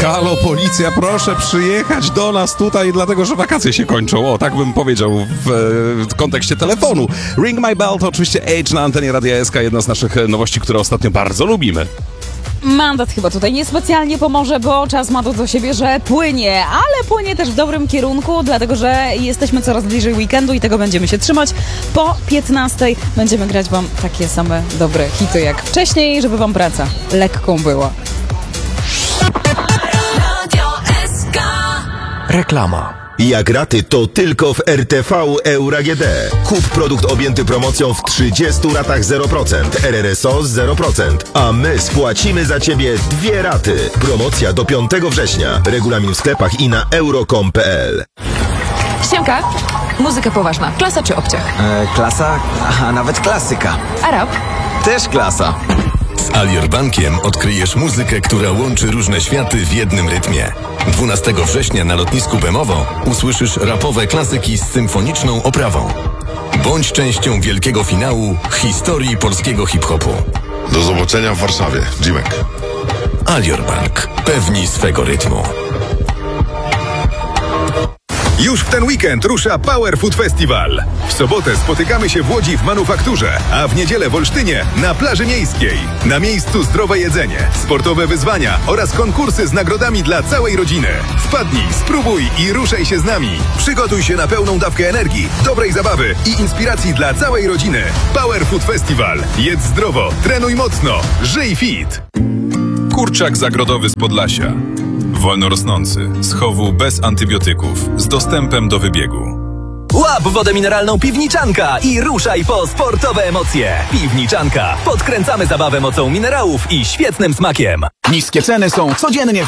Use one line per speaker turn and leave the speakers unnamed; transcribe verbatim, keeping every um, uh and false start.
Halo, policja, proszę przyjechać do nas tutaj, dlatego że wakacje się kończą. O, tak bym powiedział w, w kontekście telefonu. Ring My Bell to oczywiście Age na antenie Radia S K, jedna z naszych nowości, które ostatnio bardzo lubimy.
Mandat chyba tutaj niespecjalnie pomoże, bo czas ma to do siebie, że płynie, ale płynie też w dobrym kierunku, dlatego że jesteśmy coraz bliżej weekendu i tego będziemy się trzymać. Po piętnastej będziemy grać wam takie same dobre hity jak wcześniej, żeby wam praca lekką była.
Reklama.
Jak raty, to tylko w R T V Euro A G D. Kup produkt objęty promocją w trzydziestu ratach zero procent, R R S O zero procent, a my spłacimy za Ciebie dwie raty. Promocja do piątego września. Regulamin w sklepach i na euro kropka com kropka p l.
Siemka, muzyka poważna. Klasa czy obciach?
E, klasa, a nawet klasyka.
A rap?
Też klasa.
Z Alior Bankiem odkryjesz muzykę, która łączy różne światy w jednym rytmie. dwunastego września na lotnisku Bemowo usłyszysz rapowe klasyki z symfoniczną oprawą. Bądź częścią wielkiego finału historii polskiego hip-hopu.
Do zobaczenia w Warszawie. Dzimek.
Alior Bank. Pewni swego rytmu.
Już w ten weekend rusza Power Food Festival. W sobotę spotykamy się w Łodzi w Manufakturze, a w niedzielę w Olsztynie na plaży miejskiej. Na miejscu zdrowe jedzenie, sportowe wyzwania oraz konkursy z nagrodami dla całej rodziny. Wpadnij, spróbuj i ruszaj się z nami. Przygotuj się na pełną dawkę energii, dobrej zabawy i inspiracji dla całej rodziny. Power Food Festival. Jedz zdrowo, trenuj mocno, żyj fit.
Kurczak zagrodowy z Podlasia. Wolno rosnący, z chowu bez antybiotyków, z dostępem do wybiegu.
Łap wodę mineralną Piwniczanka i ruszaj po sportowe emocje. Piwniczanka. Podkręcamy zabawę mocą minerałów i świetnym smakiem.
Niskie ceny są codziennie